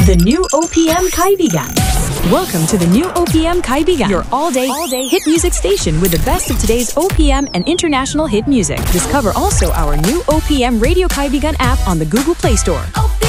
The new OPM Kaibigan. Welcome to the new OPM Kaibigan, your all-day hit music station with the best of today's OPM and international hit music. Discover also our new OPM Radio Kaibigan app on the Google Play Store.